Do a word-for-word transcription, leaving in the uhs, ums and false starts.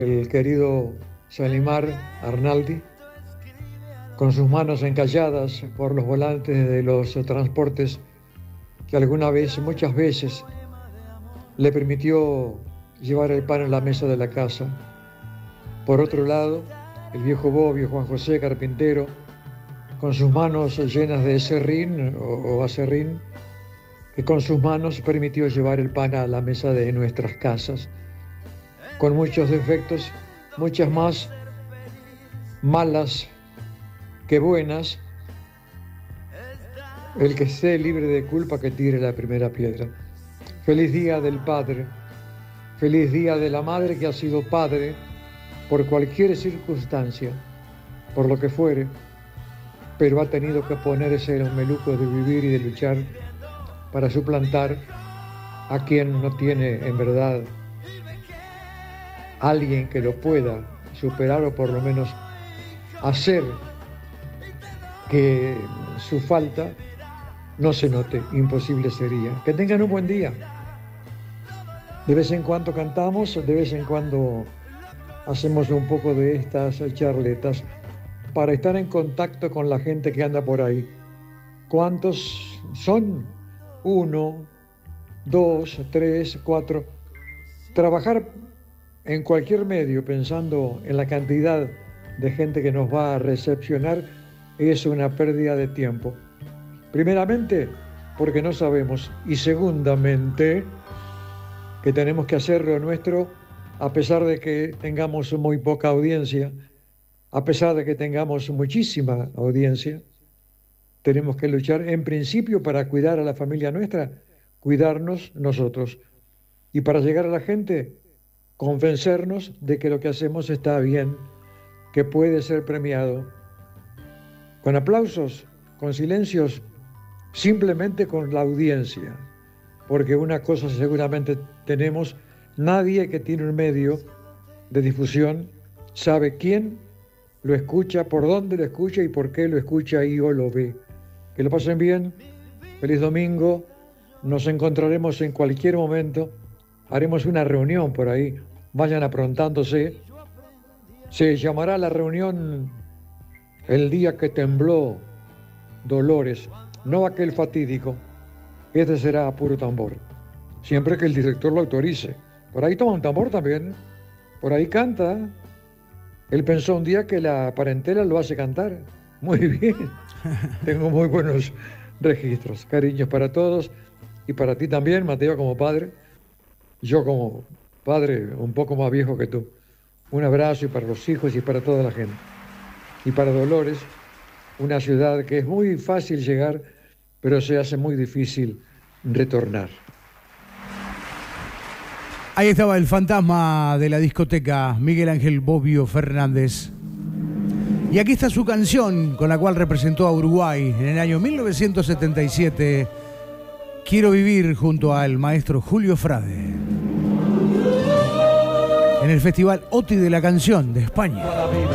El querido Salimar Arnaldi, con sus manos encalladas por los volantes de los transportes que alguna vez, muchas veces, le permitió llevar el pan a la mesa de la casa. Por otro lado, el viejo Bobbio, Juan José Carpintero, con sus manos llenas de serrín o, o acerrín, que con sus manos permitió llevar el pan a la mesa de nuestras casas, con muchos defectos, muchas más malas que buenas. El que esté libre de culpa que tire la primera piedra. Feliz día del padre, feliz día de la madre que ha sido padre por cualquier circunstancia, por lo que fuere, pero ha tenido que ponerse en el meluco de vivir y de luchar para suplantar a quien no tiene en verdad alguien que lo pueda superar o por lo menos hacer que su falta no se note. Imposible sería. Que tengan un buen día. De vez en cuando cantamos, de vez en cuando hacemos un poco de estas charletas para estar en contacto con la gente que anda por ahí. ¿Cuántos son? Uno, dos, tres, cuatro. Trabajar en cualquier medio pensando en la cantidad de gente que nos va a recepcionar es una pérdida de tiempo. Primeramente, porque no sabemos, y segundamente, que tenemos que hacer lo nuestro a pesar de que tengamos muy poca audiencia, a pesar de que tengamos muchísima audiencia. Tenemos que luchar en principio para cuidar a la familia nuestra, cuidarnos nosotros, y para llegar a la gente, convencernos de que lo que hacemos está bien, que puede ser premiado, con aplausos, con silencios, simplemente con la audiencia, porque una cosa seguramente tenemos, nadie que tiene un medio de difusión sabe quién lo escucha, por dónde lo escucha y por qué lo escucha y o lo ve. Que lo pasen bien, feliz domingo, nos encontraremos en cualquier momento, haremos una reunión por ahí, vayan aprontándose. Se llamará la reunión el día que tembló Dolores, no aquel fatídico. Este será a puro tambor, siempre que el director lo autorice. Por ahí toma un tambor también, por ahí canta. Él pensó un día que la parentela lo hace cantar. Muy bien, tengo muy buenos registros. Cariños para todos y para ti también, Mateo, como padre. Yo como padre un poco más viejo que tú. Un abrazo y para los hijos y para toda la gente. Y para Dolores, una ciudad que es muy fácil llegar, pero se hace muy difícil retornar. Ahí estaba el fantasma de la discoteca, Miguel Ángel Bobbio Fernández. Y aquí está su canción con la cual representó a Uruguay en el año mil novecientos setenta y siete. Quiero vivir junto al maestro Julio Frade en el Festival OTI de la Canción de España.